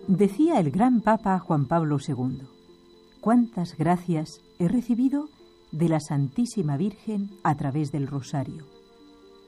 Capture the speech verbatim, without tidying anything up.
Decía el gran Papa Juan Pablo segundo: cuántas gracias he recibido de la Santísima Virgen a través del rosario.